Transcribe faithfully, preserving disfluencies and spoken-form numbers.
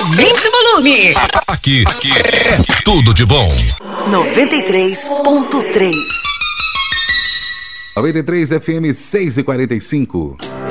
Aumente o volume. Aqui, aqui é tudo de bom. noventa e três ponto três. noventa e três F M seis e quarenta e cinco.